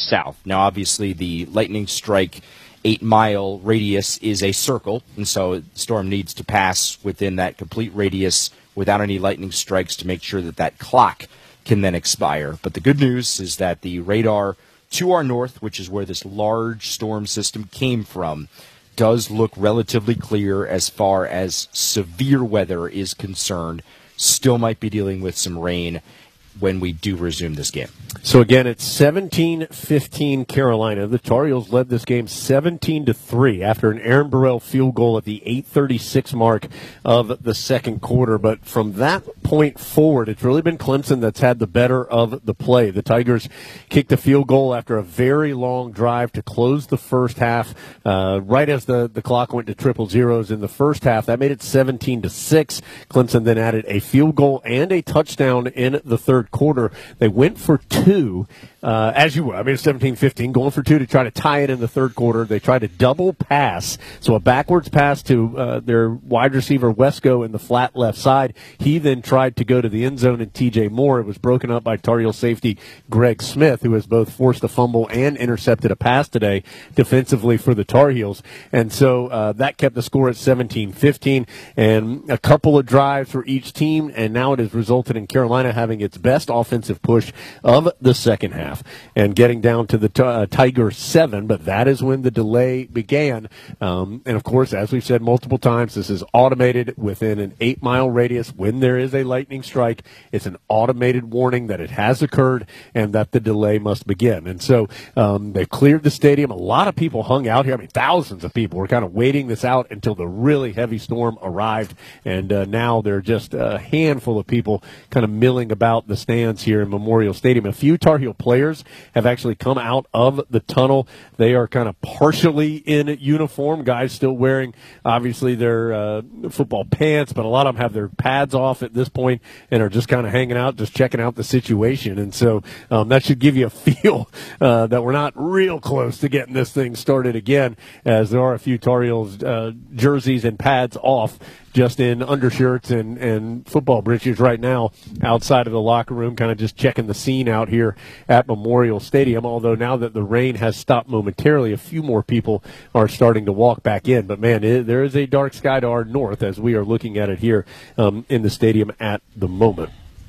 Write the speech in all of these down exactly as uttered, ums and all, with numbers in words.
south. Now, obviously, the lightning strike eight-mile radius is a circle, and so the storm needs to pass within that complete radius without any lightning strikes to make sure that that clock can then expire. But the good news is that the radar to our north, which is where this large storm system came from, does look relatively clear as far as severe weather is concerned. Still might be dealing with some rain when we do resume this game. So again, it's seventeen fifteen Carolina. The Tar Heels led this game seventeen to three after an Aaron Burrell field goal at the eight thirty-six mark of the second quarter. But from that point forward, it's really been Clemson that's had the better of the play. The Tigers kicked a field goal after a very long drive to close the first half, uh, right as the, the clock went to triple zeros in the first half. That made it seventeen to six. Clemson then added a field goal and a touchdown in the third quarter. They went for two, uh, as you were. I mean, seventeen fifteen, going for two to try to tie it in the third quarter. They tried a double pass, so a backwards pass to uh, their wide receiver, Wesco, in the flat left side. He then tried to go to the end zone, and T J Moore. It was broken up by Tar Heel safety Greg Smith, who has both forced a fumble and intercepted a pass today defensively for the Tar Heels. And so uh, that kept the score at seventeen fifteen, and a couple of drives for each team, and now it has resulted in Carolina having its best offensive push of the second half and getting down to the t- uh, Tiger seven, but that is when the delay began. Um, and, of course, as we've said multiple times, this is automated within an eight-mile radius. When there is a lightning strike, it's an automated warning that it has occurred and that the delay must begin. And so um, they cleared the stadium. A lot of people hung out here. I mean, thousands of people were kind of waiting this out until the really heavy storm arrived, and uh, now there are just a handful of people kind of milling about the stands here in Memorial Stadium. A few Tar Heel players have actually come out of the tunnel. They are kind of partially in uniform. Guys still wearing, obviously, their uh, football pants, but a lot of them have their pads off at this point and are just kind of hanging out, just checking out the situation. And so um, that should give you a feel uh, that we're not real close to getting this thing started again, as there are a few Tar Heels uh, jerseys and pads off, just in undershirts and, and football breeches right now outside of the locker room, kind of just checking the scene out here at Memorial Stadium. Although now that the rain has stopped momentarily, a few more people are starting to walk back in. But, man, it, there is a dark sky to our north as we are looking at it here um, in the stadium at the moment.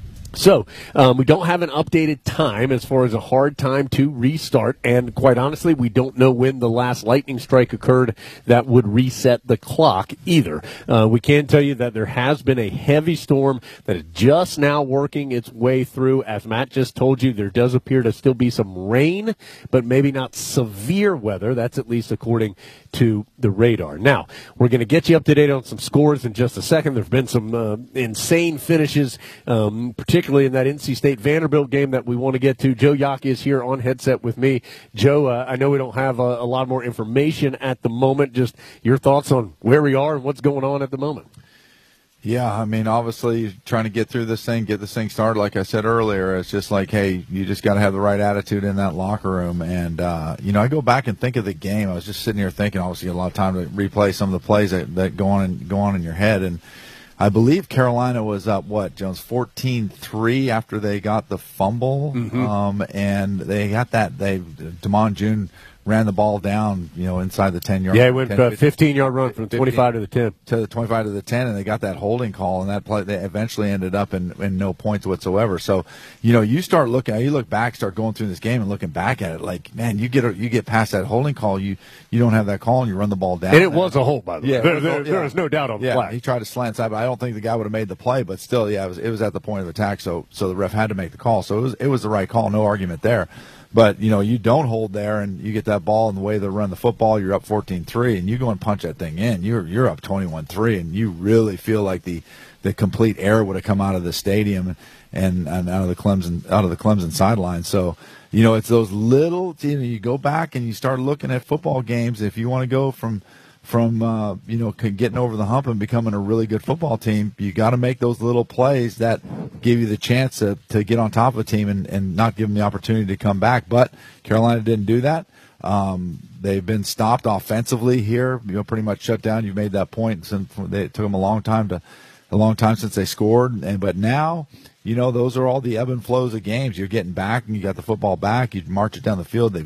So um, we don't have an updated time as far as a hard time to restart, and quite honestly, we don't know when the last lightning strike occurred that would reset the clock either. Uh, we can tell you that there has been a heavy storm that is just now working its way through. As Matt just told you, there does appear to still be some rain, but maybe not severe weather. That's at least according to the radar. Now, we're going to get you up to date on some scores in just a second. There's been some uh, insane finishes, um, particularly in that N C State Vanderbilt game that we want to get to. Joe Yock is here on headset with me. Joe, uh, I know we don't have a, a lot more information at the moment. Just your thoughts on where we are and what's going on at the moment. Yeah, I mean, obviously trying to get through this thing, get this thing started. Like I said earlier, it's just like, hey, you just got to have the right attitude in that locker room. And, uh, you know, I go back and think of the game. I was just sitting here thinking, obviously, a lot of time to replay some of the plays that, that go on and go on in your head. And I believe Carolina was up, what, Jones, fourteen three after they got the fumble. Mm-hmm. Um, and they got that, they, Damon June ran the ball down, you know, inside the ten-yard. Yeah, he went a fifteen-yard run from the twenty-five to the ten. To the twenty-five to the ten, and they got that holding call, and that play they eventually ended up in, in no points whatsoever. So, you know, you start looking, you look back, start going through this game and looking back at it, like, man, you get a, you get past that holding call, you you don't have that call, and you run the ball down. And it was a hold, by the way. Yeah, there, there, yeah. there was no doubt on the yeah, flag. He tried to slant side, but I don't think the guy would have made the play. But still, yeah, it was, it was at the point of attack, so so the ref had to make the call. So it was it was the right call, no argument there. But, you know, you don't hold there and you get that ball and the way they run the football, you're up fourteen three, and you go and punch that thing in. You're you're up twenty-one three, and you really feel like the, the complete air would have come out of the stadium and, and out of the Clemson out of the Clemson sideline. So, you know, it's those little, you know, you go back and you start looking at football games. If you want to go from from uh, you know, getting over the hump and becoming a really good football team, you got to make those little plays that give you the chance to, to get on top of a team and, and not give them the opportunity to come back. But Carolina didn't do that. Um, they've been stopped offensively here, you know, pretty much shut down. You've made that point. Since they, it took them a long time to a long time since they scored, and but now, you know, those are all the ebb and flows of games. You're getting back and you got the football back. You march it down the field. They